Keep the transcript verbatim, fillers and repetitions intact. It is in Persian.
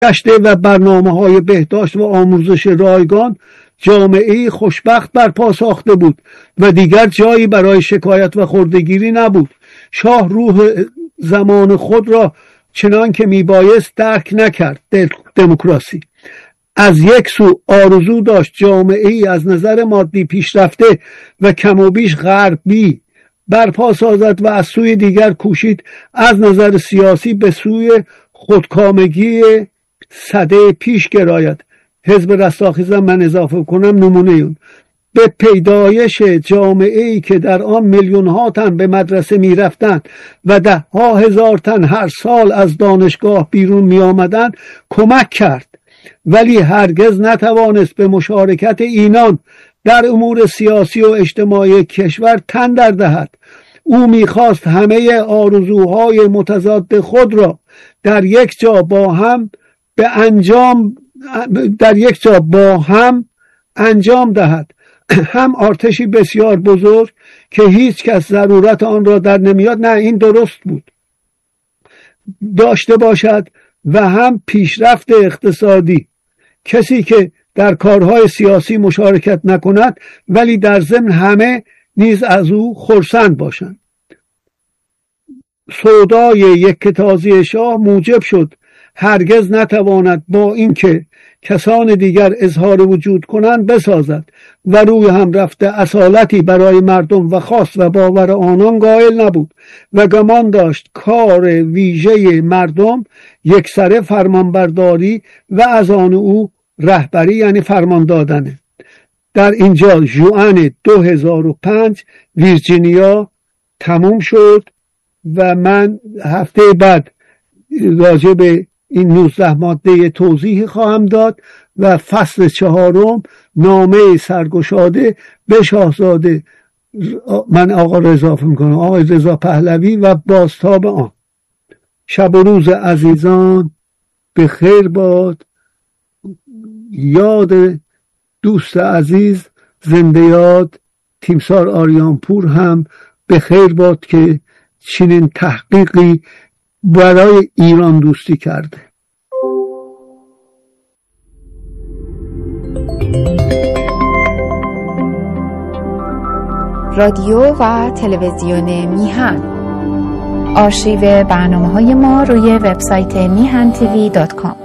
گشته و برنامه‌های بهداشت و آموزش رایگان جامعه خوشبخت برپا ساخته بود و دیگر جایی برای شکایت و خردگیری نبود. شاه روح زمان خود را چنان که میبایست درک نکرد. دموکراسی از یک سو آرزو داشت جامعه ای از نظر مادی پیشرفته و کم و بیش غربی برپا سازد و از سوی دیگر کوشید از نظر سیاسی به سوی خودکامگی سده پیش گراید. حزب رستاخیز من اضافه کنم نمونه اون به پیدایش جامعه ای که در آن میلیون ها تن به مدرسه می رفتند و ده ها هزار تن هر سال از دانشگاه بیرون می آمدن کمک کرد، ولی هرگز نتوانست به مشارکت اینان در امور سیاسی و اجتماعی کشور تن در دهد. او میخواست همه آرزوهای متضاد خود را در یک جا با هم به انجام در یک جا با هم انجام دهد. هم ارتشی بسیار بزرگ که هیچ کس ضرورت آن را در نمیاد، نه این درست بود، داشته باشد و هم پیشرفت اقتصادی. کسی که در کارهای سیاسی مشارکت نکند ولی در ضمن همه نیز از او خرسند باشند. سودای یک تازی شاه موجب شد هرگز نتواند با اینکه کسان دیگر اظهار وجود کنند بسازد و روی هم رفته اصالتی برای مردم و خواست و باور آنان قائل نبود و گمان داشت کار ویژه مردم یکسره فرمانبرداری و از آن او رهبری یعنی فرمان دادنه. در اینجا ژوئن دو هزار و پنج ویرجینیا تموم شد و من هفته بعد راجع به این نوزده ماده توضیح خواهم داد و فصل چهارم نامه سرگشاده به شاهزاده من آقا رضا میکنم آقای رضا پهلوی و بازتاب آن. شب و روز عزیزان به خیر باد. یاد دوست عزیز زنده یاد تیمسار آریانپور هم به خیر باد که چنین تحقیقی برای ایران دوستی کرده. رادیو و تلویزیون میهن. آرشیو برنامه‌های ما روی وبسایت میهن تیوی دات کام.